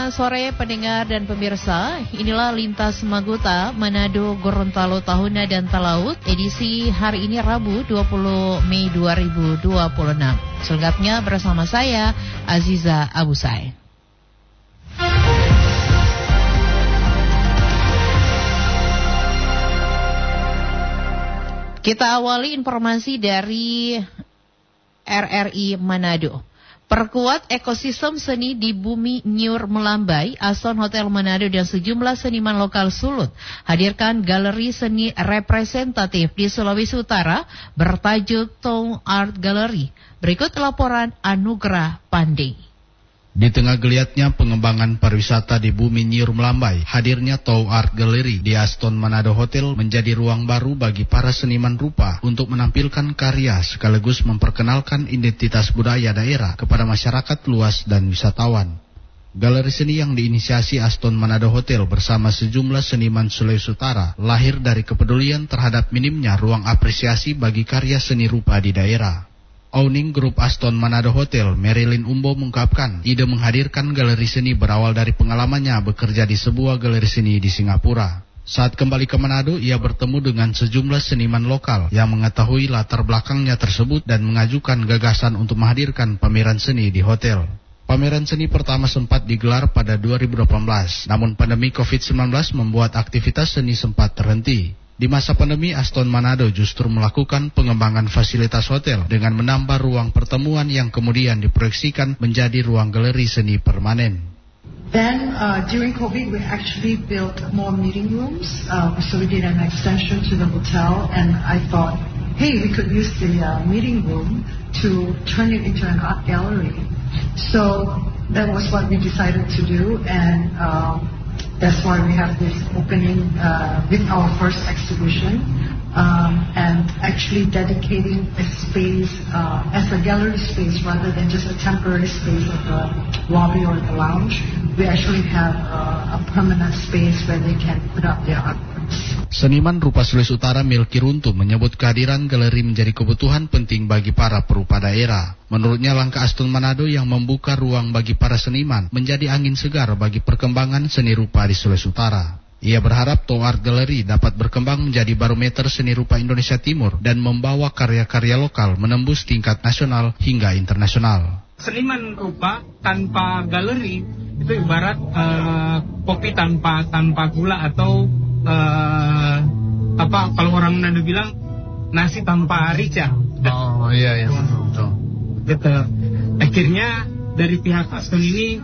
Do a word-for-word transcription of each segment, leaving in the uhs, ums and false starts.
Selamat sore pendengar dan pemirsa. Inilah Lintas Magota, Manado, Gorontalo, Tahuna dan Talaut, edisi hari ini Rabu dua puluh Mei dua ribu dua puluh enam. Selengkapnya bersama saya, Aziza Abusai. Kita awali informasi dari R R I Manado. Perkuat ekosistem seni di Bumi Nyur Melambai, Aston Hotel Manado dan sejumlah seniman lokal Sulut hadirkan galeri seni representatif di Sulawesi Utara bertajuk Town Art Gallery. Berikut laporan Anugrah Pandey. Di tengah geliatnya pengembangan pariwisata di Bumi Nyur Melambai, hadirnya Town Art Gallery di Aston Manado Hotel menjadi ruang baru bagi para seniman rupa untuk menampilkan karya sekaligus memperkenalkan identitas budaya daerah kepada masyarakat luas dan wisatawan. Galeri seni yang diinisiasi Aston Manado Hotel bersama sejumlah seniman Sulawesi Utara lahir dari kepedulian terhadap minimnya ruang apresiasi bagi karya seni rupa di daerah. Owning Grup Aston Manado Hotel, Marilyn Umbo mengungkapkan ide menghadirkan galeri seni berawal dari pengalamannya bekerja di sebuah galeri seni di Singapura. Saat kembali ke Manado, ia bertemu dengan sejumlah seniman lokal yang mengetahui latar belakangnya tersebut dan mengajukan gagasan untuk menghadirkan pameran seni di hotel. Pameran seni pertama sempat digelar pada dua ribu delapan belas, namun pandemi covid sembilan belas membuat aktivitas seni sempat terhenti. Di masa pandemi, Aston Manado justru melakukan pengembangan fasilitas hotel dengan menambah ruang pertemuan yang kemudian diproyeksikan menjadi ruang galeri seni permanen. Then uh, during COVID, we actually built more meeting rooms, uh, so we did an extension to the hotel, and I thought, hey, we could use the uh, meeting room to turn it into an art gallery. So that was what we decided to do, and uh, that's why we have this opening uh, with our first exhibition, um, and actually dedicating a space uh, as a gallery space rather than just a temporary space of the lobby or the lounge. We actually have uh, a permanent space where they can put up their artworks. Seniman rupa Sulawesi Utara Milky Runtu menyebut kehadiran galeri menjadi kebutuhan penting bagi para perupa daerah. Menurutnya langkah Aston Manado yang membuka ruang bagi para seniman menjadi angin segar bagi perkembangan seni rupa di Sulawesi Utara. Ia berharap Town Art Gallery dapat berkembang menjadi barometer seni rupa Indonesia Timur dan membawa karya-karya lokal menembus tingkat nasional hingga internasional. Seniman rupa tanpa galeri itu ibarat uh, kopi tanpa tanpa gula atau uh, apa kalau orang Manado bilang nasi tanpa rica. Oh iya iya betul. Gitu. Akhirnya dari pihak Aston ini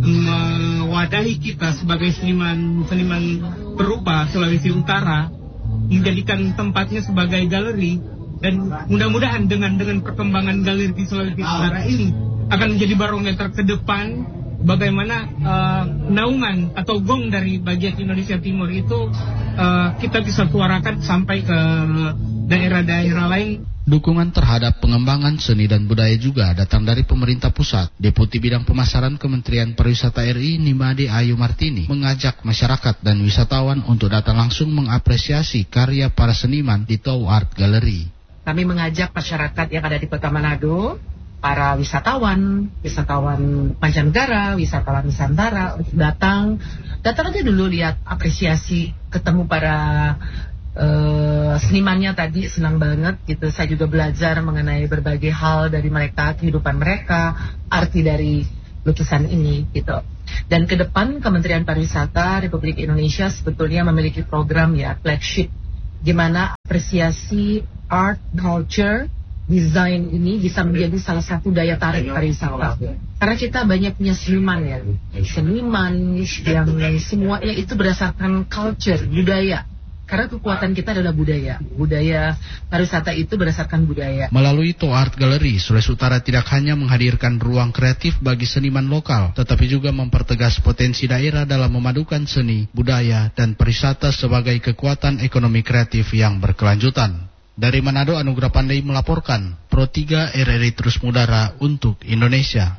mewadahi kita sebagai seniman seniman perupa Sulawesi Utara, menjadikan tempatnya sebagai galeri, dan mudah-mudahan dengan dengan perkembangan galeri di Sulawesi Utara ini akan menjadi barometer ke depan bagaimana uh, naungan atau gong dari bagian Indonesia Timur itu uh, kita bisa suarakan sampai ke daerah-daerah lain. Dukungan terhadap pengembangan seni dan budaya juga datang dari pemerintah pusat. Deputi Bidang Pemasaran Kementerian Pariwisata R I Nimade Ayu Martini mengajak masyarakat dan wisatawan untuk datang langsung mengapresiasi karya para seniman di Town Art Gallery. Kami mengajak masyarakat yang ada di Kota Manado, para wisatawan, wisatawan mancanegara, wisatawan Nusantara untuk datang, datang aja dulu lihat, apresiasi, ketemu para uh, senimannya tadi, senang banget gitu. Saya juga belajar mengenai berbagai hal dari mereka, kehidupan mereka, arti dari lukisan ini gitu. Dan ke depan Kementerian Pariwisata Republik Indonesia sebetulnya memiliki program ya, flagship, gimana apresiasi art, culture, desain ini bisa menjadi salah satu daya tarik pariwisata. Karena kita banyak punya seniman ya, seniman yang semuanya itu berdasarkan culture, budaya. Karena kekuatan kita adalah budaya. Budaya pariwisata itu berdasarkan budaya. Melalui Town Art Gallery, Sulawesi Utara tidak hanya menghadirkan ruang kreatif bagi seniman lokal, tetapi juga mempertegas potensi daerah dalam memadukan seni, budaya, dan pariwisata sebagai kekuatan ekonomi kreatif yang berkelanjutan. Dari Manado, Anugrah Pandey melaporkan, Pro tiga R R I terus mengudara untuk Indonesia.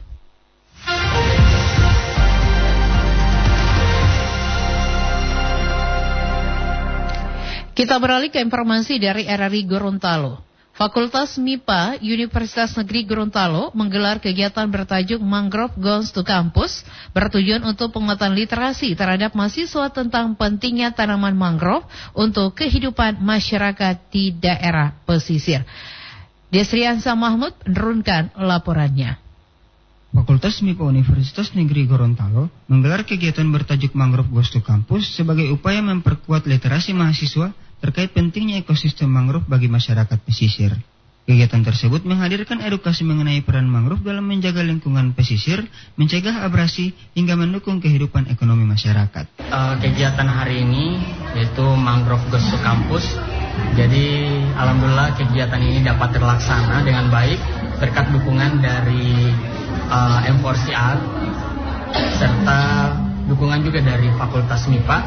Kita beralih ke informasi dari R R I Gorontalo. Fakultas M I P A Universitas Negeri Gorontalo menggelar kegiatan bertajuk Mangrove Goes to Campus bertujuan untuk penguatan literasi terhadap mahasiswa tentang pentingnya tanaman mangrove untuk kehidupan masyarakat di daerah pesisir. Desriansa Mahmud menurunkan laporannya. Fakultas M I P A Universitas Negeri Gorontalo menggelar kegiatan bertajuk Mangrove Goes to Campus sebagai upaya memperkuat literasi mahasiswa terkait pentingnya ekosistem mangrove bagi masyarakat pesisir. Kegiatan tersebut menghadirkan edukasi mengenai peran mangrove dalam menjaga lingkungan pesisir, mencegah abrasi, hingga mendukung kehidupan ekonomi masyarakat. Uh, kegiatan hari ini yaitu Mangrove Goes to Campus. Jadi alhamdulillah kegiatan ini dapat terlaksana dengan baik berkat dukungan dari uh, M empat C A serta dukungan juga dari Fakultas M I P A.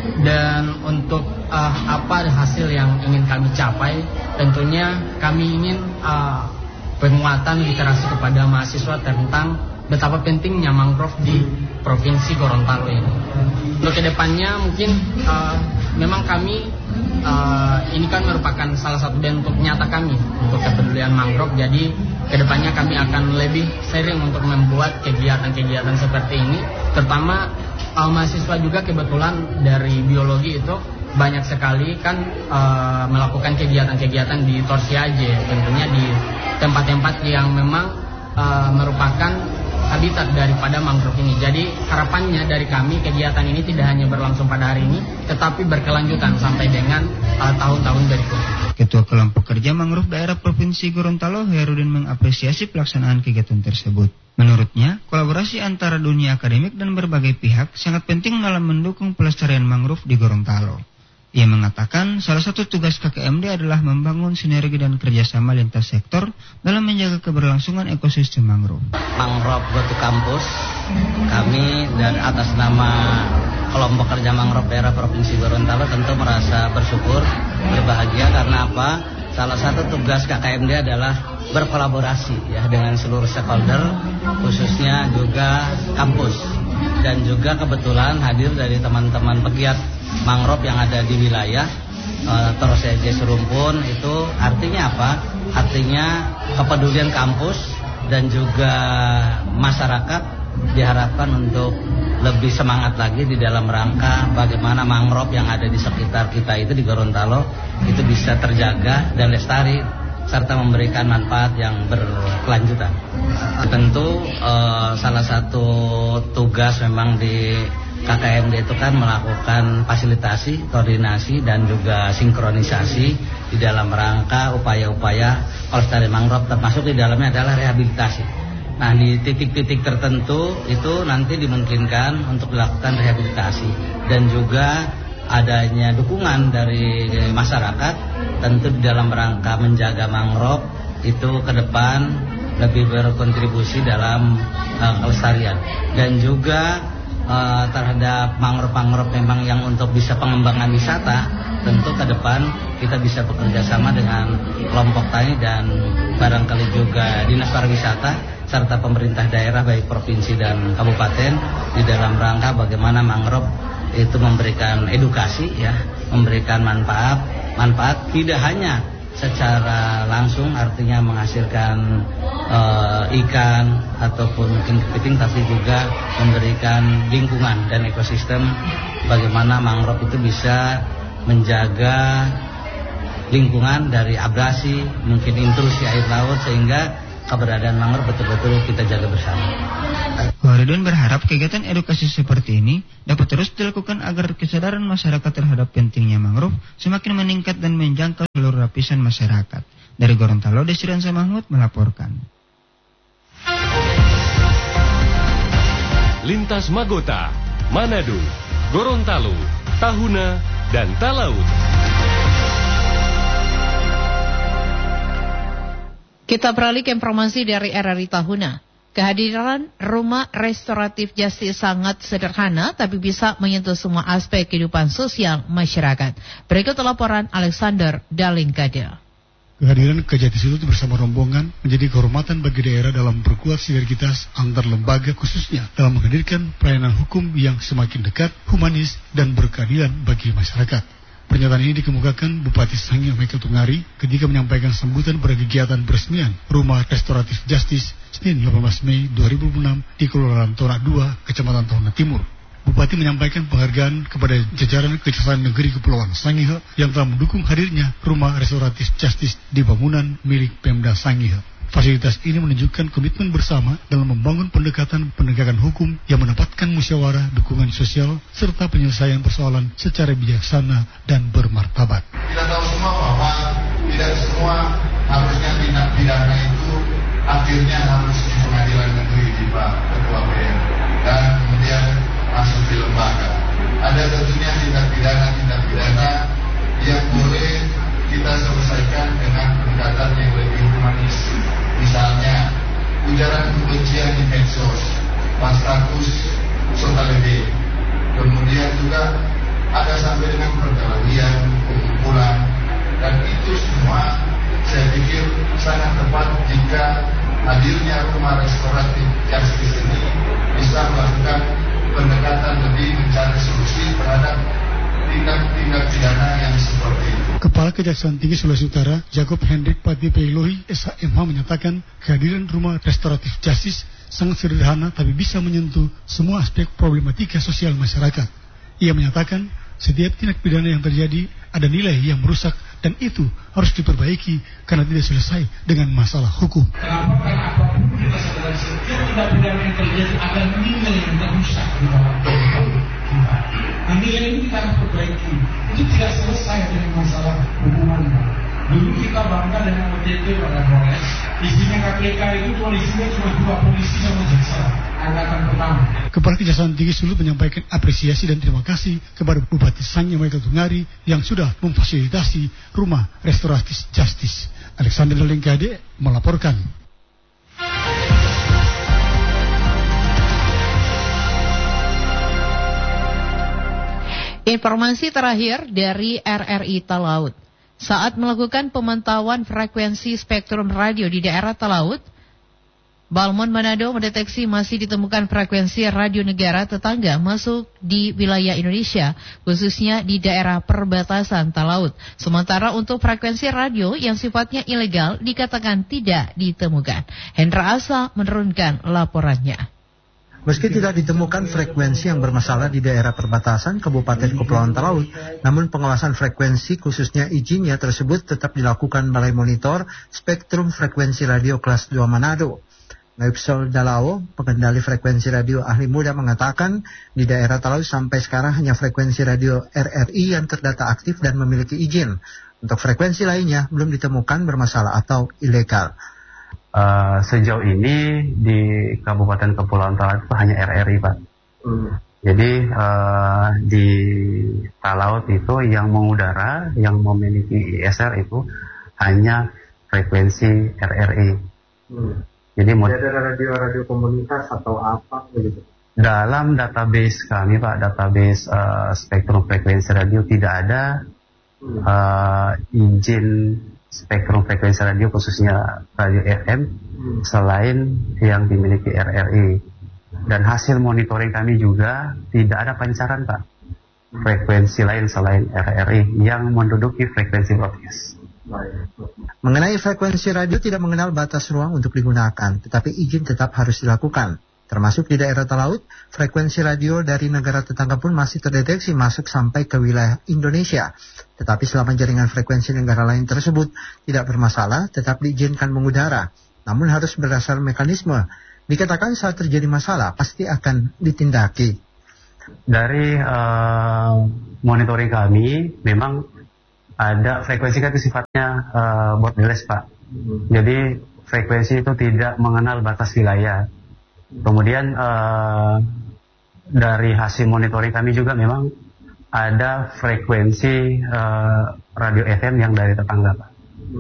Dan untuk uh, apa hasil yang ingin kami capai, tentunya kami ingin uh, penguatan literasi kepada mahasiswa tentang betapa pentingnya mangrove di Provinsi Gorontalo ini. Untuk kedepannya mungkin uh, memang kami uh, ini kan merupakan salah satu bentuk nyata kami untuk kepedulian mangrove. Jadi kedepannya kami akan lebih sering untuk membuat kegiatan-kegiatan seperti ini, terutama Uh, mahasiswa juga kebetulan dari biologi itu banyak sekali kan uh, melakukan kegiatan-kegiatan di Torsiaje, tentunya di tempat-tempat yang memang uh, merupakan habitat daripada mangrove ini. Jadi harapannya dari kami kegiatan ini tidak hanya berlangsung pada hari ini, tetapi berkelanjutan sampai dengan uh, tahun-tahun berikutnya. Ketua Kelompok Kerja Mangrove Daerah Provinsi Gorontalo, Herudin, mengapresiasi pelaksanaan kegiatan tersebut. Menurutnya, kolaborasi antara dunia akademik dan berbagai pihak sangat penting dalam mendukung pelestarian mangrove di Gorontalo. Ia mengatakan salah satu tugas K K M D adalah membangun sinergi dan kerjasama lintas sektor dalam menjaga keberlangsungan ekosistem mangrove. Mangrove Goes to Campus, kami dan atas nama Kelompok Kerja Mangrove Daerah Provinsi Gorontalo tentu merasa bersyukur, berbahagia karena apa? Salah satu tugas K K M D adalah berkolaborasi ya dengan seluruh stakeholder, khususnya juga kampus, dan juga kebetulan hadir dari teman-teman pegiat mangrove yang ada di wilayah uh, Torsiaje Serumpun. Itu artinya apa? Artinya kepedulian kampus dan juga masyarakat diharapkan untuk lebih semangat lagi di dalam rangka bagaimana mangrove yang ada di sekitar kita itu di Gorontalo itu bisa terjaga dan lestari serta memberikan manfaat yang berkelanjutan. Tentu uh, salah satu tugas memang di K K M D itu kan melakukan fasilitasi, koordinasi dan juga sinkronisasi di dalam rangka upaya-upaya pelestarian mangrove, termasuk di dalamnya adalah rehabilitasi. Nah, di titik-titik tertentu itu nanti dimungkinkan untuk dilakukan rehabilitasi dan juga adanya dukungan dari masyarakat tentu di dalam rangka menjaga mangrove itu ke depan lebih berkontribusi dalam uh, kelestarian dan juga uh, terhadap mangrove-mangrove memang yang untuk bisa pengembangan wisata, tentu ke depan kita bisa bekerja sama dengan kelompok tani dan barangkali juga dinas pariwisata serta pemerintah daerah baik provinsi dan kabupaten di dalam rangka bagaimana mangrove itu memberikan edukasi ya, memberikan manfaat, manfaat tidak hanya secara langsung artinya menghasilkan uh, ikan ataupun mungkin kepiting, tapi juga memberikan lingkungan dan ekosistem bagaimana mangrove itu bisa menjaga lingkungan dari abrasi, mungkin intrusi air laut, sehingga keberadaan mangrove betul-betul kita jaga bersama. Waridun berharap kegiatan edukasi seperti ini dapat terus dilakukan agar kesadaran masyarakat terhadap pentingnya mangrove semakin meningkat dan menjangkau seluruh lapisan masyarakat. Dari Gorontalo, Desriansa Mahmud melaporkan. Lintas Magota, Manado, Gorontalo, Tahuna, dan Talaut. Kita beralih ke informasi dari R R I Tahuna. Kehadiran rumah restoratif Justice sangat sederhana, tapi bisa menyentuh semua aspek kehidupan sosial masyarakat. Berikut laporan Alexander Dalingkade. Kehadiran ke Justice itu bersama rombongan menjadi kehormatan bagi daerah dalam berkuat sinergitas antar lembaga, khususnya dalam menghadirkan pelayanan hukum yang semakin dekat, humanis, dan berkeadilan bagi masyarakat. Pernyataan ini dikemukakan Bupati Sangih Michael Tungari ketika menyampaikan sambutan pada kegiatan peresmian Rumah Restoratif Justice Senin delapan belas Mei dua ribu enam di Kelurahan Torak dua, Kecamatan Tahuna Timur. Bupati menyampaikan penghargaan kepada jajaran Kejaksaan Negeri Kepulauan Sangihe yang telah mendukung hadirnya Rumah Restoratif Justice di bangunan milik Pemda Sangihe. Fasilitas ini menunjukkan komitmen bersama dalam membangun pendekatan penegakan hukum yang menempatkan musyawarah, dukungan sosial, serta penyelesaian persoalan secara bijaksana dan bermartabat. Kita tahu semua bahwa tidak semua harusnya tindak pidana itu akhirnya harus di pengadilan negeri di Pak Ketua P M dan kemudian masuk di lembaga. Ada tentunya tindak pidana-tindak pidana yang boleh kita selesaikan dengan pendekatan yang lebih humanis. Misalnya, ujaran kebencian di medsos, pastatus, sotalebe. Kemudian juga ada sampai dengan perkelahian, pengumpulan, dan itu semua saya pikir sangat tepat jika hadirnya Rumah Restoratif Justice ini bisa melakukan pendekatan lebih mencari solusi terhadap tindak-tindak pidana yang seperti itu. Kepala Kejaksaan Tinggi Sulawesi Utara, Jacob Hendrik Pati Peilohi, S H M H menyatakan kehadiran Rumah Restoratif Justice sangat sederhana tapi bisa menyentuh semua aspek problematika sosial masyarakat. Ia menyatakan setiap tindak pidana yang terjadi ada nilai yang merusak dan itu harus diperbaiki karena tidak selesai dengan masalah hukum. Kenapa? Karena apapun kita sadari setiap tindak pidana yang terjadi ada nilai yang merusak di dalam kita. Nah, nilai ini kita harus perbaiki. Itu tidak selesai dengan masalah hukumannya. Dulu kita bangga dengan O T T pada Polres. Isinya K P K itu polisinya cuma dua polisi sama jaksa angkatan pertama. Kepala Kejaksaan Tinggi Sulut menyampaikan apresiasi dan terima kasih kepada Bupati Sangih Michael Tungari yang sudah memfasilitasi Rumah Restoratif Justice. Alexander Lengkade melaporkan. Informasi terakhir dari R R I Talaut. Saat melakukan pemantauan frekuensi spektrum radio di daerah Talaut, Balmon Manado mendeteksi masih ditemukan frekuensi radio negara tetangga masuk di wilayah Indonesia, khususnya di daerah perbatasan Talaut. Sementara untuk frekuensi radio yang sifatnya ilegal dikatakan tidak ditemukan. Hendra Asa menurunkan laporannya. Meski tidak ditemukan frekuensi yang bermasalah di daerah perbatasan Kabupaten Kepulauan Talaut, namun pengawasan frekuensi khususnya izinnya tersebut tetap dilakukan Balai Monitor Spektrum Frekuensi Radio Kelas dua Manado. Naipsol Dalao, pengendali frekuensi radio ahli muda mengatakan di daerah Talaut sampai sekarang hanya frekuensi radio R R I yang terdata aktif dan memiliki izin. Untuk frekuensi lainnya belum ditemukan bermasalah atau ilegal. Uh, sejauh ini di Kabupaten Kepulauan Talaut itu hanya R R I, Pak. Hmm. Jadi uh, di Talaut itu yang mengudara, yang memiliki I S R itu hanya frekuensi R R I. Hmm. Jadi tidak ada radio-radio komunitas atau apa begitu? Dalam database kami, Pak, database uh, spektrum frekuensi radio tidak ada hmm. uh, izin spektrum frekuensi radio khususnya radio F M hmm. selain yang dimiliki R R I. Dan hasil monitoring kami juga tidak ada pancaran, Pak, frekuensi lain selain R R I yang menduduki frekuensi broadcast. Mengenai frekuensi radio tidak mengenal batas ruang untuk digunakan, tetapi izin tetap harus dilakukan. Termasuk di daerah Talaut, frekuensi radio dari negara tetangga pun masih terdeteksi masuk sampai ke wilayah Indonesia. Tetapi selama jaringan frekuensi negara lain tersebut tidak bermasalah, tetap diizinkan mengudara. Namun harus berdasar mekanisme. Dikatakan saat terjadi masalah, pasti akan ditindaki. Dari uh, monitoring kami, memang ada frekuensi kan itu sifatnya uh, borderless, Pak. Jadi frekuensi itu tidak mengenal batas wilayah. Kemudian uh, dari hasil monitoring kami juga memang ada frekuensi uh, radio F M yang dari tetangga, Pak.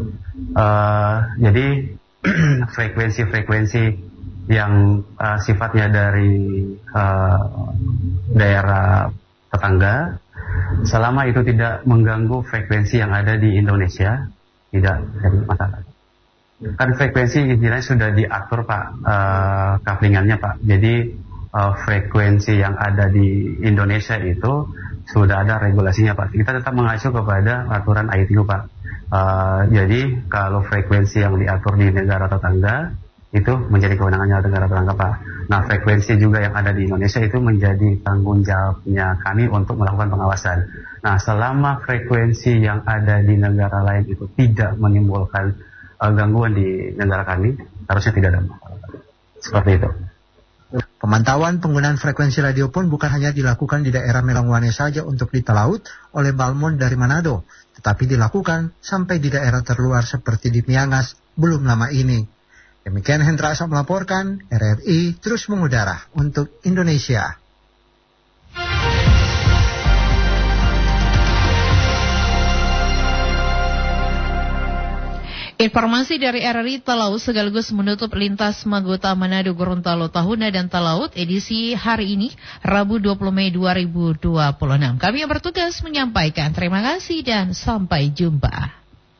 Uh, jadi frekuensi-frekuensi yang uh, sifatnya dari uh, daerah tetangga, selama itu tidak mengganggu frekuensi yang ada di Indonesia, tidak jadi masalah. Kan frekuensi istilahnya sudah diatur, Pak, uh, couplingannya, Pak. Jadi uh, frekuensi yang ada di Indonesia itu sudah ada regulasinya Pak. Kita tetap mengacu kepada aturan I T U Pak. Uh, jadi kalau frekuensi yang diatur di negara tetangga itu menjadi kewenangannya negara tetangga Pak. Nah frekuensi juga yang ada di Indonesia itu menjadi tanggung jawabnya kami untuk melakukan pengawasan. Nah selama frekuensi yang ada di negara lain itu tidak menimbulkan uh, gangguan di negara kami, harusnya tidak ada masalah. Seperti itu. Pemantauan penggunaan frekuensi radio pun bukan hanya dilakukan di daerah Melangwane saja untuk di Talaut oleh Balmond dari Manado, tetapi dilakukan sampai di daerah terluar seperti di Miangas belum lama ini. Demikian Hendra Asa melaporkan, R R I terus mengudara untuk Indonesia. Informasi dari R R I Talaut sekaligus menutup lintas Magota Manado Gorontalo Tahuna dan Talaut edisi hari ini Rabu dua puluh Mei dua ribu dua puluh enam. Kami yang bertugas menyampaikan terima kasih dan sampai jumpa.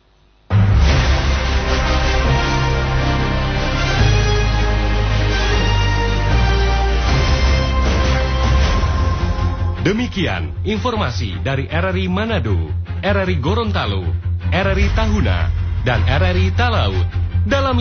Demikian informasi dari R R I Manado, R R I Gorontalo, R R I Tahuna, dan R R I Talaut dalam